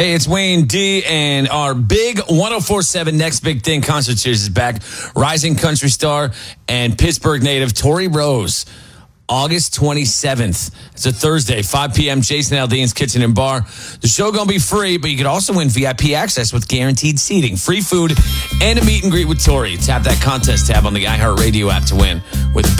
Hey, it's Wayne D, and our big 104.7 Next Big Thing concert series is back. Rising country star and Pittsburgh native Tori Rose. August 27th. It's a Thursday, 5 p.m., Jason Aldean's Kitchen and Bar. The show going to be free, but you could also win VIP access with guaranteed seating, free food, and a meet and greet with Tori. Tap that contest tab on the iHeartRadio app to win with